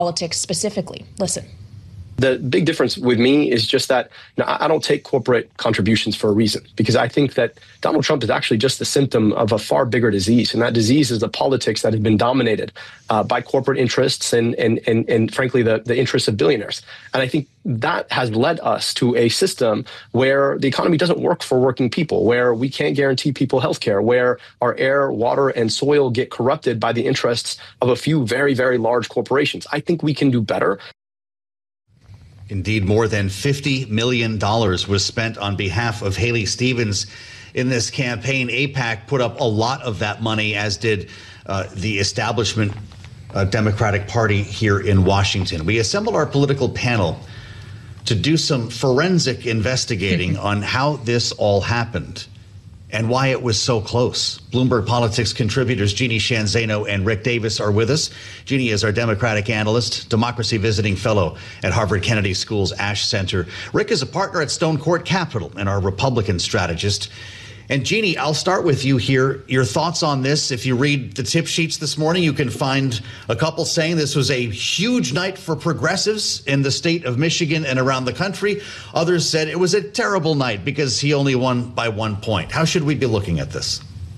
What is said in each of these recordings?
politics specifically. Listen. The big difference with me is just that I don't take corporate contributions for a reason, because I think that Donald Trump is actually just a symptom of a far bigger disease. And that disease is the politics that has been dominated by corporate interests and frankly, the interests of billionaires. And I think that has led us to a system where the economy doesn't work for working people, where we can't guarantee people health care, where our air, water, and soil get corrupted by the interests of a few very, very large corporations. I think we can do better. Indeed, more than $50 million was spent on behalf of Haley Stevens in this campaign. AIPAC put up a lot of that money, as did the establishment Democratic Party here in Washington. We assembled our political panel to do some forensic investigating on how this all happened and why it was so close. Bloomberg Politics contributors Jeannie Sheehan Zaino and Rick Davis are with us. Jeannie is our Democratic analyst, democracy visiting fellow at Harvard Kennedy School's Ash Center. Rick is a partner at Stone Court Capital and our Republican strategist. And Jeannie, I'll start with you here. Your thoughts on this? If you read the tip sheets this morning, you can find a couple saying this was a huge night for progressives in the state of Michigan and around the country. Others said it was a terrible night because he only won by 1 point. How should we be looking at this?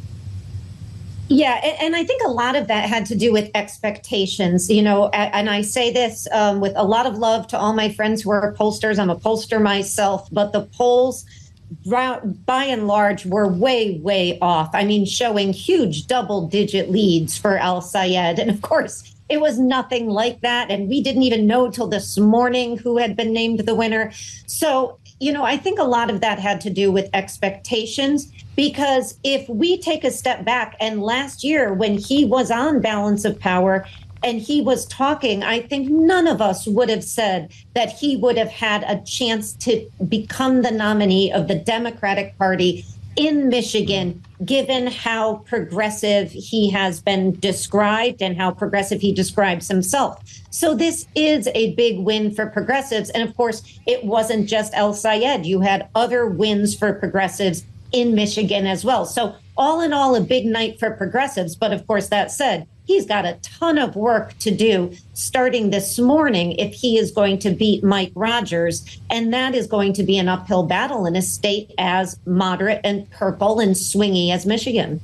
Yeah, and I think a lot of that had to do with expectations, you know, and I say this with a lot of love to all my friends who are pollsters. I'm a pollster myself, but the polls by and large were way, way off. I mean, showing huge double-digit leads for El-Sayed. And of course, it was nothing like that. And we didn't even know till this morning who had been named the winner. So, you know, I think a lot of that had to do with expectations, because if we take a step back, and last year when he was on Balance of Power and he was talking, I think none of us would have said that he would have had a chance to become the nominee of the Democratic Party in Michigan, given how progressive he has been described and how progressive he describes himself. So this is a big win for progressives. And of course, it wasn't just El-Sayed. You had other wins for progressives in Michigan as well. So all in all, a big night for progressives. But of course, that said, he's got a ton of work to do starting this morning if he is going to beat Mike Rogers. And that is going to be an uphill battle in a state as moderate and purple and swingy as Michigan.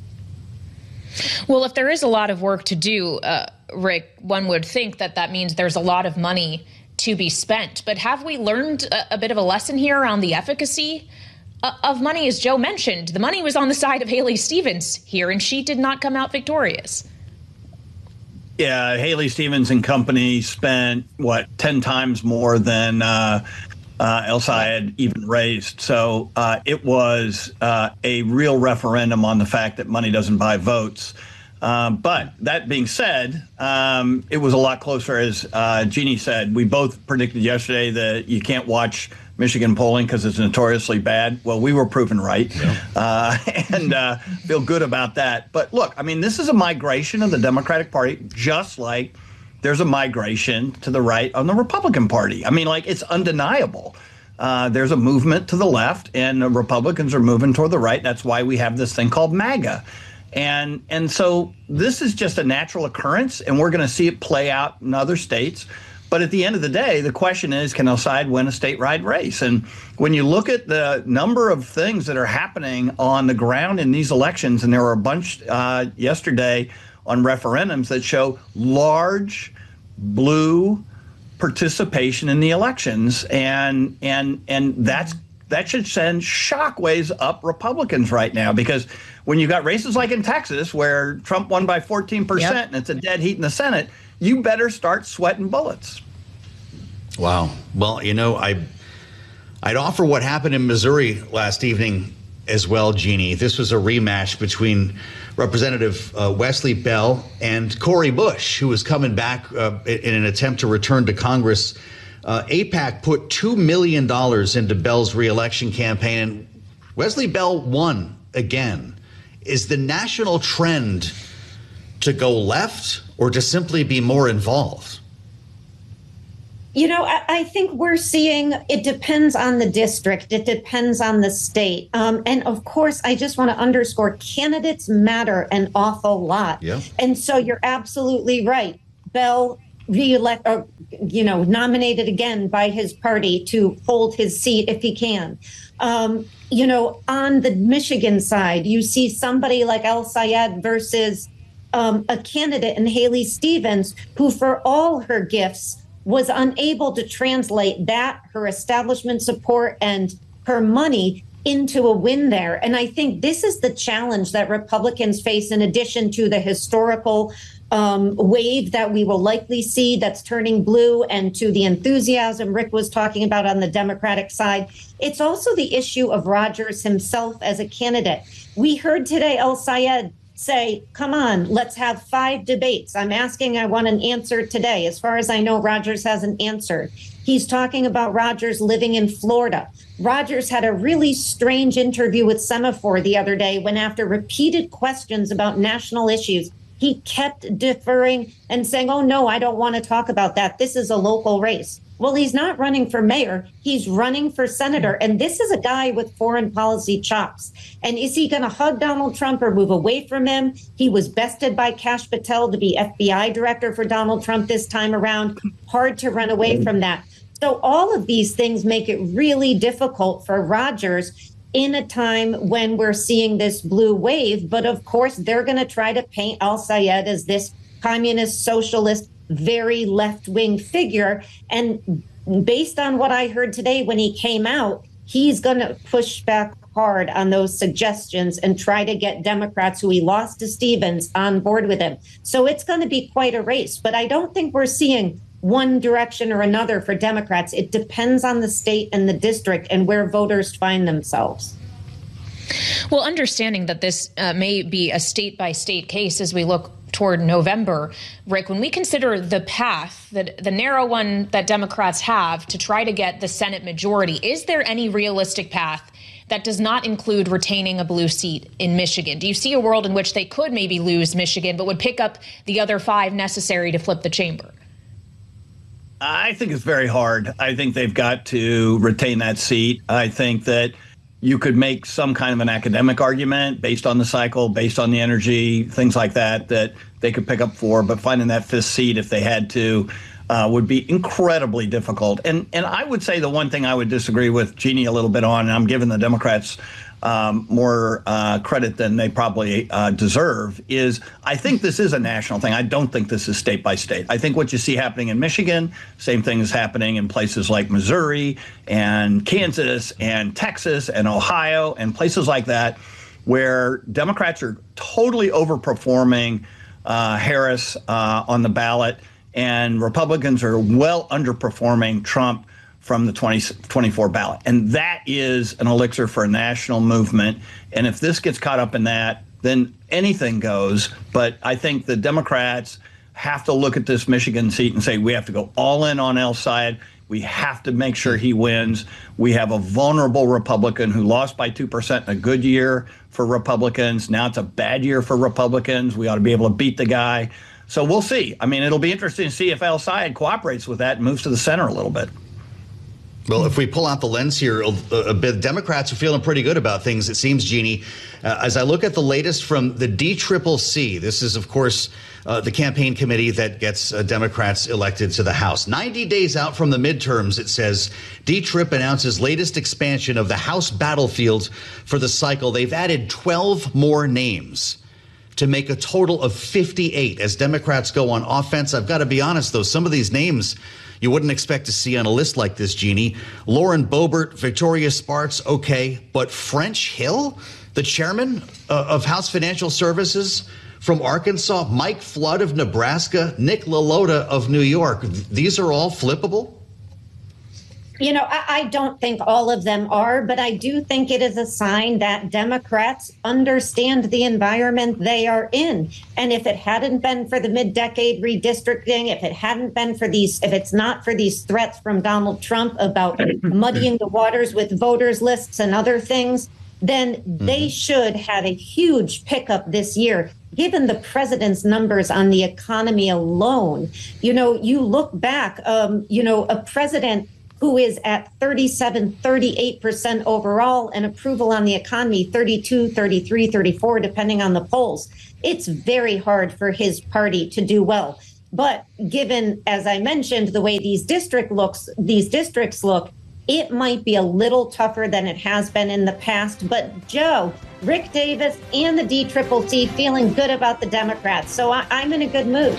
Well, if there is a lot of work to do, Rick, one would think that that means there's a lot of money to be spent. But have we learned a bit of a lesson here around the efficacy of money? As Joe mentioned, the money was on the side of Haley Stevens here, and she did not come out victorious. Yeah, Haley Stevens and company spent, 10 times more than El-Sayed even raised. So it was a real referendum on the fact that money doesn't buy votes. But that being said, it was a lot closer, as Jeannie said. We both predicted yesterday that you can't watch Michigan polling because it's notoriously bad. Well, we were proven right, and feel good about that. But look, I mean, this is a migration of the Democratic Party, just like there's a migration to the right on the Republican Party. I mean, like, it's undeniable. There's a movement to the left, and the Republicans are moving toward the right. That's why we have this thing called MAGA. And so this is just a natural occurrence, and we're going to see it play out in other states. But at the end of the day, the question is, can El-Sayed win a statewide race? And when you look at the number of things that are happening on the ground in these elections, and there were a bunch yesterday on referendums that show large blue participation in the elections, and that should send shockwaves up Republicans right now, because when you got races like in Texas where Trump won by 14% and it's a dead heat in the Senate, you better start sweating bullets. Wow. Well, you know, I'd offer what happened in Missouri last evening as well, Jeannie. This was a rematch between Representative Wesley Bell and Cori Bush, who was coming back in an attempt to return to Congress. AIPAC put $2 million into Bell's reelection campaign, and Wesley Bell won again. Is the national trend to go left or to simply be more involved? You know, I think we're seeing it depends on the district. It depends on the state. And of course, I just want to underscore candidates matter an awful lot. Yeah. And so you're absolutely right. Bell reelect or, nominated again by his party to hold his seat if he can. On the Michigan side, you see somebody like El Sayed versus a candidate in Haley Stevens, who for all her gifts was unable to translate that, her establishment support and her money into a win there. And I think this is the challenge that Republicans face, in addition to the historical wave that we will likely see that's turning blue, and to the enthusiasm Rick was talking about on the Democratic side. It's also the issue of Rogers himself as a candidate. We heard today El Sayed say, come on, let's have 5 debates. I want an answer today. As far as I know, Rogers hasn't answered. He's talking about Rogers living in Florida. Rogers had a really strange interview with Semaphore the other day when, after repeated questions about national issues, he kept deferring and saying, oh, no, I don't want to talk about that. This is a local race. Well, he's not running for mayor. He's running for senator. And this is a guy with foreign policy chops. And is he going to hug Donald Trump or move away from him? He was bested by Kash Patel to be FBI director for Donald Trump this time around. Hard to run away from that. So all of these things make it really difficult for Rogers in a time when we're seeing this blue wave. But of course, they're going to try to paint Al Sayed as this communist, socialist, very left-wing figure. And based on what I heard today when he came out, he's going to push back hard on those suggestions and try to get Democrats who he lost to Stevens on board with him. So it's going to be quite a race. But I don't think we're seeing one direction or another for Democrats. It depends on the state and the district and where voters find themselves. Well, understanding that this may be a state-by-state case as we look toward November, Rick, when we consider the path, the narrow one that Democrats have to try to get the Senate majority, is there any realistic path that does not include retaining a blue seat in Michigan? Do you see a world in which they could maybe lose Michigan but would pick up the other 5 necessary to flip the chamber? I think it's very hard. I think they've got to retain that seat. I think that you could make some kind of an academic argument based on the cycle, based on the energy, things like that, that they could pick up 4. But finding that 5th seat, if they had to, would be incredibly difficult. And I would say the one thing I would disagree with Jeannie a little bit on, and I'm giving the Democrats more credit than they probably deserve, is I think this is a national thing. I don't think this is state by state. I think what you see happening in Michigan, same thing is happening in places like Missouri and Kansas and Texas and Ohio and places like that, where Democrats are totally overperforming Harris on the ballot, and Republicans are well underperforming Trump from the 2024 ballot. And that is an elixir for a national movement. And if this gets caught up in that, then anything goes. But I think the Democrats have to look at this Michigan seat and say, we have to go all in on El Sayed. We have to make sure he wins. We have a vulnerable Republican who lost by 2% in a good year for Republicans. Now it's a bad year for Republicans. We ought to be able to beat the guy. So we'll see. I mean, it'll be interesting to see if El Sayed cooperates with that and moves to the center a little bit. Well, if we pull out the lens here a bit, Democrats are feeling pretty good about things, it seems, Jeannie. As I look at the latest from the DCCC, this is, of course, the campaign committee that gets Democrats elected to the House. 90 days out from the midterms, it says, DTRIP announces latest expansion of the House battlefield for the cycle. They've added 12 more names to make a total of 58 as Democrats go on offense. I've got to be honest, though, some of these names you wouldn't expect to see on a list like this, Jeannie. Lauren Boebert, Victoria Spartz, okay. But French Hill, the chairman of House Financial Services from Arkansas, Mike Flood of Nebraska, Nick LaLota of New York. These are all flippable? You know, I don't think all of them are, but I do think it is a sign that Democrats understand the environment they are in. And if it hadn't been for the mid-decade redistricting, if it's not for these threats from Donald Trump about muddying the waters with voters lists and other things, then they should have a huge pickup this year, given the president's numbers on the economy alone. You know, you look back, a president who is at 38% overall, and approval on the economy, 32, 33, 34, depending on the polls. It's very hard for his party to do well. But given, as I mentioned, the way these districts look, it might be a little tougher than it has been in the past. But Joe, Rick Davis and the DCCC feeling good about the Democrats. So I'm in a good mood.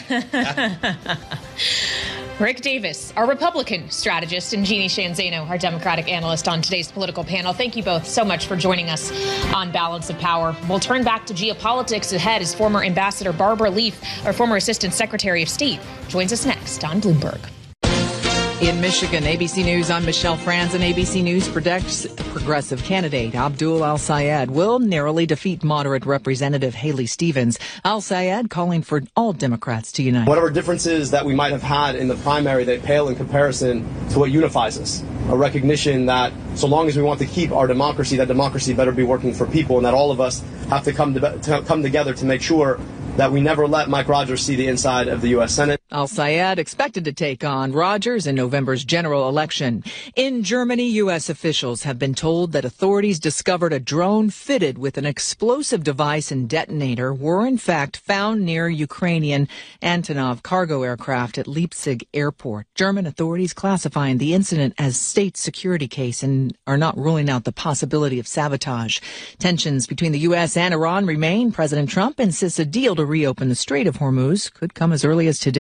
Rick Davis, our Republican strategist, and Jeannie Sheehan Zaino, our Democratic analyst on today's political panel. Thank you both so much for joining us on Balance of Power. We'll turn back to geopolitics ahead as former Ambassador Barbara Leaf, our former Assistant Secretary of State, joins us next on Bloomberg. In Michigan, ABC News, I'm Michelle Franz, and ABC News predicts progressive candidate Abdul Al-Sayed will narrowly defeat moderate Representative Haley Stevens. Al-Sayed calling for all Democrats to unite. Whatever differences that we might have had in the primary, they pale in comparison to what unifies us. A recognition that so long as we want to keep our democracy, that democracy better be working for people, and that all of us have to come together to make sure that we never let Mike Rogers see the inside of the U.S. Senate. Al-Sayed expected to take on Rogers in November's general election. In Germany, U.S. officials have been told that authorities discovered a drone fitted with an explosive device and detonator were in fact found near Ukrainian Antonov cargo aircraft at Leipzig airport. German authorities classifying the incident as state security case and are not ruling out the possibility of sabotage. Tensions between the U.S. and Iran remain. President Trump insists a deal to reopen the Strait of Hormuz could come as early as today.